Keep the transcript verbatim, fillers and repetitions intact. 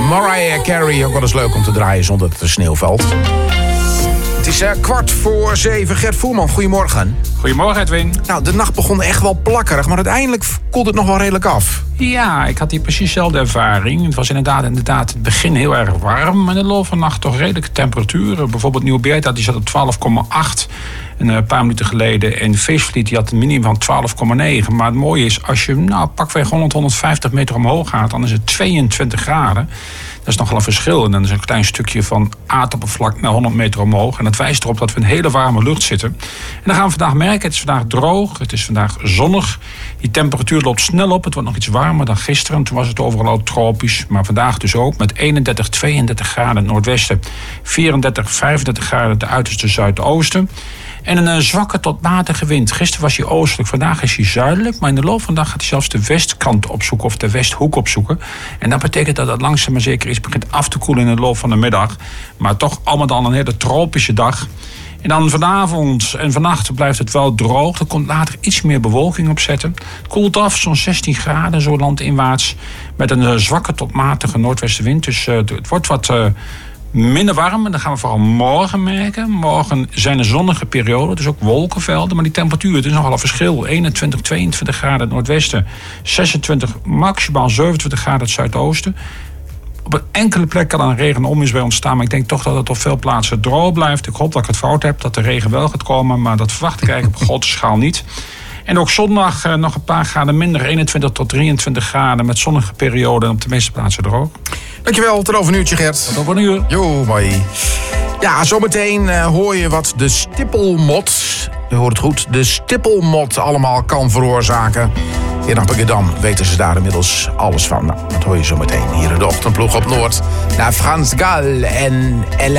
Mariah Carey, ook wel eens leuk om te draaien zonder dat er sneeuw valt. Het is uh, kwart voor zeven. Gert Voerman, goedemorgen. Goedemorgen, Edwin. Nou, de nacht begon echt wel plakkerig, maar uiteindelijk koelt het nog wel redelijk af. Ja, ik had die precies dezelfde ervaring. Het was inderdaad, inderdaad het begin heel erg warm. Maar in de loop van de nacht toch redelijke temperaturen. Bijvoorbeeld Nieuw-Beerta, die zat op twaalf komma acht een paar minuten geleden. En Feestvliet, die had een minimum van twaalf komma negen. Maar het mooie is, als je nou, pakweg honderd, honderdvijftig meter omhoog gaat, dan is het tweeëntwintig graden. Dat is nogal een verschil. En dan is een klein stukje van aardoppervlak naar honderd meter omhoog. En dat wijst erop dat we in hele warme lucht zitten. En dan gaan we vandaag merken, het is vandaag droog, het is vandaag zonnig. Die temperatuur loopt snel op, het wordt nog iets warmer dan gisteren. Toen was het overal al tropisch, maar vandaag dus ook. Met eenendertig, tweeëndertig graden in het noordwesten, vierendertig, vijfendertig graden in het uiterste zuidoosten. En een uh, zwakke tot matige wind. Gisteren was hij oostelijk, vandaag is hij zuidelijk. Maar in de loop van de dag gaat hij zelfs de westkant opzoeken of de westhoek opzoeken. En dat betekent dat het langzaam maar zeker iets begint af te koelen in de loop van de middag. Maar toch allemaal dan een hele tropische dag. En dan vanavond en vannacht blijft het wel droog. Er komt later iets meer bewolking op zetten. Het koelt af, zo'n zestien graden, zo landinwaarts. Met een uh, zwakke tot matige noordwestenwind. Dus uh, het wordt wat Uh, minder warm, en dat gaan we vooral morgen merken. Morgen zijn er zonnige perioden, dus ook wolkenvelden. Maar die temperatuur, het is nogal een verschil. eenentwintig, tweeëntwintig graden in het noordwesten. zesentwintig, maximaal zevenentwintig graden in het zuidoosten. Op een enkele plek kan een regen- en onweersbui bij ontstaan. Maar ik denk toch dat het op veel plaatsen droog blijft. Ik hoop dat ik het fout heb, dat de regen wel gaat komen. Maar dat verwacht ik eigenlijk op grote schaal niet. En ook zondag uh, nog een paar graden minder. eenentwintig tot drieëntwintig graden met zonnige perioden. En op de meeste plaatsen droog. Dankjewel, tot over een uurtje, Gert. Tot over een uur. Jo, mooi. Ja, zometeen uh, hoor je wat de stippelmot, je hoort het goed, de stippelmot allemaal kan veroorzaken. In Appingedam weten ze daar inmiddels alles van. Nou, dat hoor je zometeen hier in de ochtendploeg op Noord. Naar Frans Gal en Ella.